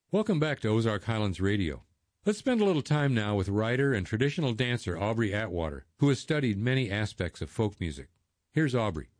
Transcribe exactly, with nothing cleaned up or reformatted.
Welcome back to Ozark Highlands Radio. Let's spend a little time now with writer and traditional dancer Aubrey Atwater, who has studied many aspects of folk music. Here's Aubrey.